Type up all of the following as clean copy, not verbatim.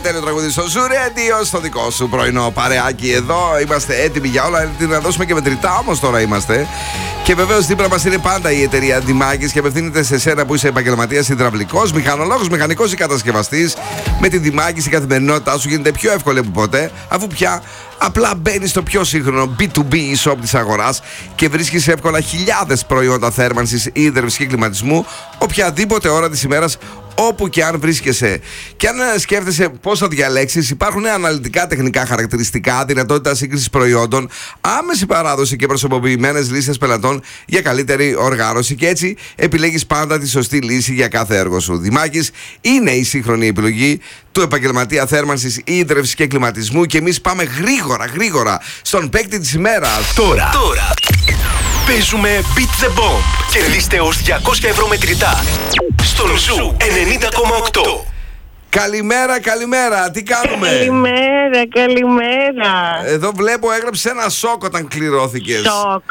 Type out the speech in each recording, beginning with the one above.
τέλειο τραγούδι στο Ζουρέντιο, στο δικό σου πρωινό παρεάκι εδώ. Είμαστε έτοιμοι για όλα. Να δώσουμε και μετρητά όμως τώρα είμαστε. Και βεβαίως δίπλα μας είναι πάντα η εταιρεία Δημάκης και απευθύνεται σε σένα που είσαι επαγγελματίας υδραυλικός, μηχανολόγος, μηχανικός ή κατασκευαστής. Με τη Δημάκης η καθημερινότητά σου γίνεται πιο εύκολη από ποτέ, αφού πια απλά μπαίνεις στο πιο σύγχρονο B2B e-shop της αγοράς και βρίσκεις εύκολα χιλιάδες προϊόντα θέρμανσης, ίδρυυσης και κλιματισμού οποιαδήποτε ώρα της ημέρας, όπου και αν βρίσκεσαι. Και αν σκέφτεσαι πώς θα διαλέξεις, υπάρχουν αναλυτικά τεχνικά χαρακτηριστικά, δυνατότητα σύγκρισης προϊόντων, άμεση παράδοση και προσωποποιημένες λίστες πελατών για καλύτερη οργάνωση. Και έτσι επιλέγεις πάντα τη σωστή λύση για κάθε έργο σου. Δημάκης είναι η σύγχρονη επιλογή του επαγγελματία θέρμανσης, ίδρυυσης και κλιματισμού. Και εμείς πάμε γρήγορα στον παίκτη της ημέρας. Τώρα. Παίζουμε Beat the Bomb. Κερδίστε ως 200 ευρώ μετρητά στον Ζου 90,8. Καλημέρα, τι κάνουμε? Καλημέρα. Εδώ βλέπω έγραψε ένα σοκ όταν κληρώθηκες.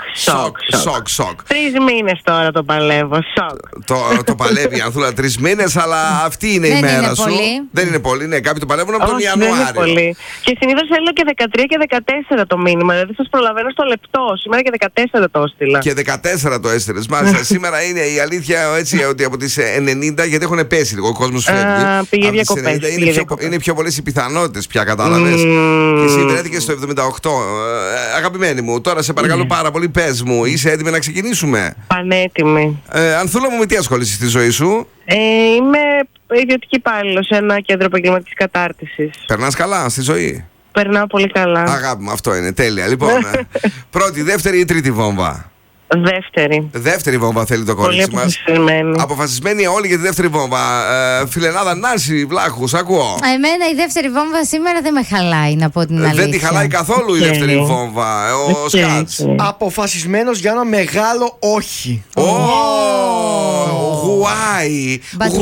Σοκ. 3 μήνες τώρα το παλεύω, σοκ. Το παλεύει η Ανθούλα 3 μήνες, αλλά αυτή είναι η μέρα σου. Δεν είναι πολύ, ναι, κάποιοι το παλεύουν από τον Ιανουάριο. Δεν είναι πολύ. Και συνήθως θέλω και 13 και 14 το μήνυμα, δηλαδή σας προλαβαίνω στο λεπτό. Σήμερα και 14 το έστειλα. Και 14 το έστειλες, μάλιστα. Σήμερα είναι η αλήθεια έτσι ότι από τις 90, γιατί έχουν πέσει λίγο, ο κόσμος φεύγει. Πήγε διακοπές. Είναι πιο πολλές οι πιθανότητες πια, κατάλαβες. Και εσύ βρέθηκες στο 78. Αγαπημένη μου, τώρα σε παρακαλώ πάρα πολύ, πες μου, είσαι έτοιμη να ξεκινήσουμε? Πανέτοιμη. Ανθούλα μου, με τι ασχολείσαι στη ζωή σου? Είμαι ιδιωτική υπάλληλος σε ένα κέντρο επαγγελματικής κατάρτισης. Περνάς καλά στη ζωή? Περνάω πολύ καλά. Αγάπη μου, αυτό είναι, τέλεια. Λοιπόν, πρώτη, δεύτερη ή τρίτη βόμβα? Δεύτερη βόμβα θέλει το κορίτσι μας. Αποφασισμένη όλοι για τη δεύτερη βόμβα. Φιλενάδα Νάση Βλάχου, ακούω. Εμένα η δεύτερη βόμβα σήμερα δεν με χαλάει, να πω την αλήθεια. Δεν τη χαλάει καθόλου η δεύτερη βόμβα. Ο Σκάτς. Αποφασισμένος για ένα μεγάλο όχι. Why?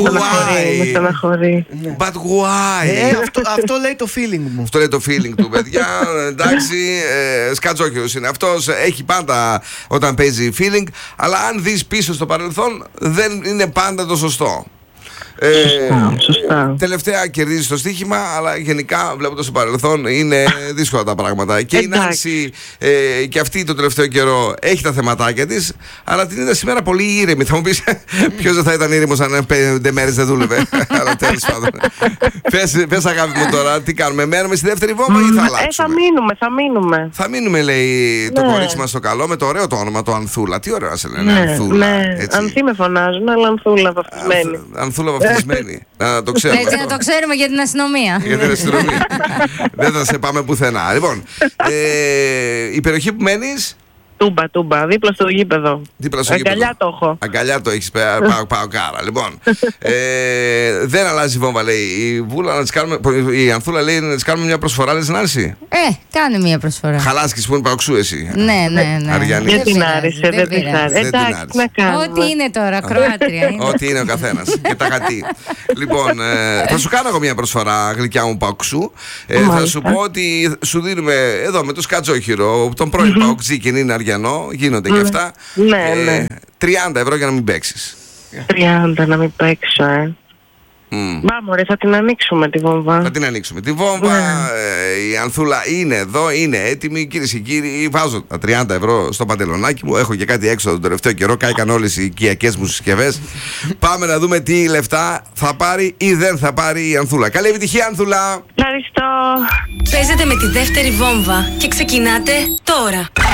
But why? Αυτό λέει το feeling μου. Αυτό λέει το feeling του, παιδιά. Εντάξει, σκατζόκιος είναι αυτός. Έχει πάντα όταν παίζει feeling, αλλά αν δεις πίσω στο παρελθόν δεν είναι πάντα το σωστό. Σωστά. Τελευταία κερδίζει το στοίχημα, αλλά γενικά βλέποντας το παρελθόν είναι δύσκολα τα πράγματα. Και η Νάνση και αυτή το τελευταίο καιρό έχει τα θεματάκια της, αλλά την είδα σήμερα πολύ ήρεμη. Θα μου πεις ποιος δεν θα ήταν ήρεμος αν 5 μέρες δεν δούλευε? Αλλά τέλος πάντων. Πες αγάπη μου τώρα, τι κάνουμε? Μένουμε στη δεύτερη βόμβα ή θα αλλάξουμε? Θα μείνουμε. Θα μείνουμε, λέει το κορίτσι μας στο καλό, με το ωραίο το όνομα, το Ανθούλα. Τι ωραίο να σε λένε, Ανθούλα. Ανθή με φωνάζουν, αλλά Ανθούλα βαφτισμένη. Ανθούλα βαφτισμένη. Να το ξέρουμε. Έτσι να το ξέρουμε για την αστυνομία. Για την αστυνομία. Δεν θα σε πάμε πουθενά. Λοιπόν, η περιοχή που μένεις? Τούμπα, δίπλα στο γήπεδο. Αγκαλιά το έχω. Αγκαλιά το έχεις, πάω κάρα. Λοιπόν, δεν αλλάζει βόμβα, λέει η Ανθούλα, λέει να της κάνουμε μια προσφορά, λες Νάνση? Κάνε μια προσφορά. Χαλάσκης που είναι παοξού εσύ. Ναι. Αριανή. Δεν την άρεσε, δεν την άρεσε. Εντάξει, να κάνουμε. Ό,τι είναι τώρα, Κροάτρια είναι. Ό,τι είναι ο καθένας. Και τα χατί. Λοιπόν, θα σου κάνω εγώ μια προσφορά, γλυκιά μου παοξού. Θα σου πω ότι σου δίνουμε εδώ με το σκατζόχυρο, τον πρώην παοξή και είναι Αριανό, γίνονται και αυτά. Ναι. 30 ευρώ για να μην παίξεις. 30 να μην παίξω, Μωρέ, θα την ανοίξουμε τη βόμβα. Θα την ανοίξουμε τη βόμβα. Η Ανθούλα είναι εδώ, είναι έτοιμη. Κυρίες και κύριοι, βάζω τα 30 ευρώ στο παντελονάκι μου. Έχω και κάτι έξω τον τελευταίο καιρό. Κάηκαν όλες οι οικιακές μου συσκευές. Πάμε να δούμε τι λεφτά θα πάρει ή δεν θα πάρει η Ανθούλα. Καλή επιτυχία, Ανθούλα. Ευχαριστώ. Παίζετε με τη δεύτερη βόμβα και ξεκινάτε τώρα. 10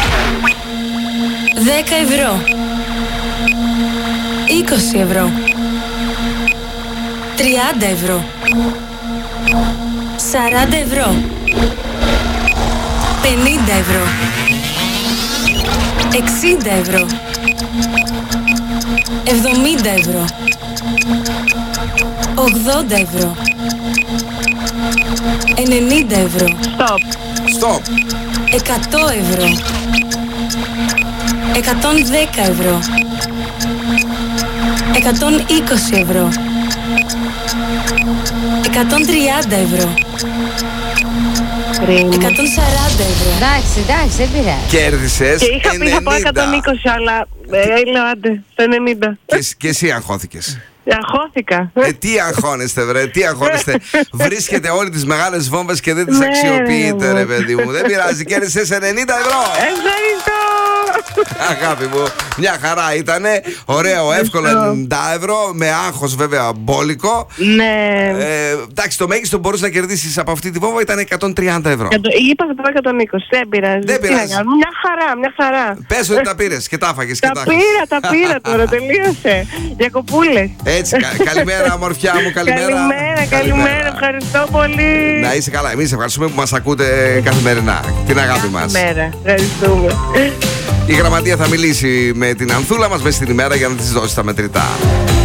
ευρώ, 20 ευρώ, 30 ευρώ, 40 ευρώ, 50 ευρώ, 60 ευρώ, 70 ευρώ, 80 ευρώ, 90 ευρώ, Stop. 100 ευρώ, 110 ευρώ, 120 ευρώ, 130 ευρώ, 140 ευρώ. Εντάξει, δεν πειράζει. Κέρδισες. Και είχα πει θα πω 120, αλλά λέω άντε, στο 90. Και εσύ αγχώθηκες. Αγχώθηκα. Τι αγχώνεστε, βρε, τι αγχώνεστε. Βρίσκετε όλες τις μεγάλες βόμβες και δεν τις Ναι, αξιοποιείτε, ρε, ρε παιδί μου. Δεν πειράζει, κέρδισες 90 ευρώ. Ευχαριστώ. Αγάπη μου, μια χαρά ήτανε. Ωραίο, εύκολο 90 ευρώ. Με άγχος βέβαια μπόλικο. Ναι. Εντάξει, το μέγιστο που μπορούσε να κερδίσεις από αυτή τη βόμβα ήταν 130 ευρώ. Είπα θα το 120, δεν πειράζει. Δεν πειράζει. Τι να κάνω, μια χαρά, μια χαρά. Πες ότι τα πήρες και τα έφαγες και Τα πήρα τώρα, τελείωσε. Διακοπούλες. Έτσι, καλημέρα, ομορφιά μου, καλημέρα. Καλημέρα, ευχαριστώ πολύ. Να είσαι καλά, εμείς ευχαριστούμε που μας ακούτε καθημερινά. Την αγάπη μας. Καλημέρα, ευχαριστούμε. Η γραμματεία θα μιλήσει με την Ανθούλα μας μέσα στην ημέρα για να της δώσει τα μετρητά.